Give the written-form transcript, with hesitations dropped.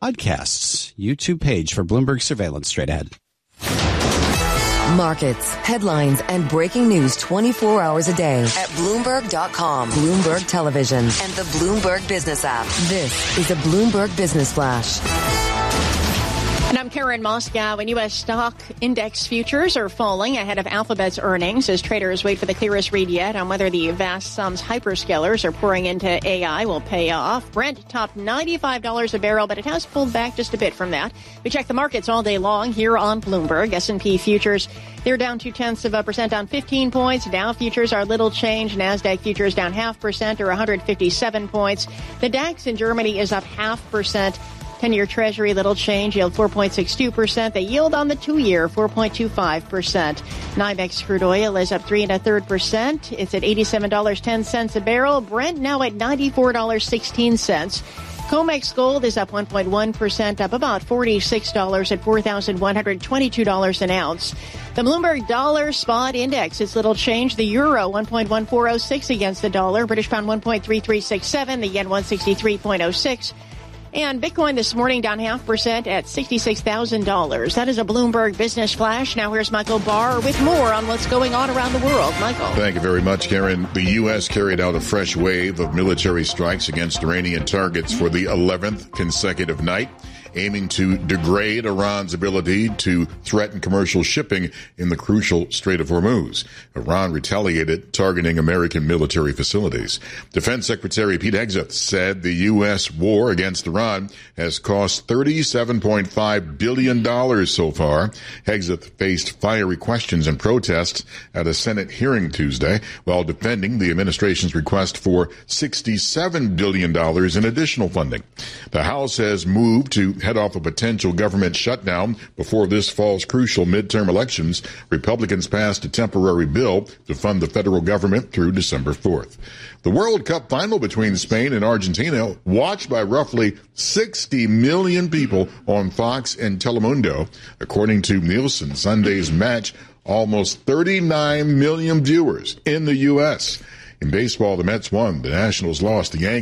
podcasts. YouTube page for Bloomberg Surveillance straight ahead. Markets, headlines, and breaking news 24 hours a day at Bloomberg.com, Bloomberg Television, and the Bloomberg Business app. This is a Bloomberg Business Flash. And I'm Karen Moscow, and U.S. stock index futures are falling ahead of Alphabet's earnings as traders wait for the clearest read yet on whether the vast sums hyperscalers are pouring into AI will pay off. Brent topped $95 a barrel, but it has pulled back just a bit from that. We check the markets all day long here on Bloomberg. S&P futures, they're down 0.2% down 15 points. Dow futures are little change. NASDAQ futures down 0.5% or 157 points. The DAX in Germany is up 0.5%. 10-year Treasury, little change, yield 4.62%. The yield on the 2-year, 4.25%. NYMEX crude oil is up 3 1/3%. It's at $87.10 a barrel. Brent now at $94.16. COMEX gold is up 1.1%, up about $46 at $4,122 an ounce. The Bloomberg Dollar Spot Index is little change. The euro 1.1406 against the dollar. British pound 1.3367. The yen 163.06. And Bitcoin this morning down 0.5% at $66,000. That is a Bloomberg Business Flash. Now here's Michael Barr with more on what's going on around the world. Michael. Thank you very much, Karen. The U.S. carried out a fresh wave of military strikes against Iranian targets for the 11th consecutive night, aiming to degrade Iran's ability to threaten commercial shipping in the crucial Strait of Hormuz. Iran retaliated, targeting American military facilities. Defense Secretary Pete Hegseth said the U.S. war against Iran has cost $37.5 billion so far. Hegseth faced fiery questions and protests at a Senate hearing Tuesday while defending the administration's request for $67 billion in additional funding. The House has moved to head off a potential government shutdown before this fall's crucial midterm elections. Republicans passed a temporary bill to fund the federal government through December 4th. The World Cup final between Spain and Argentina, watched by roughly 60 million people on Fox and Telemundo. According to Nielsen, Sunday's match, almost 39 million viewers in the U.S. In baseball, the Mets won, the Nationals lost, the Yankees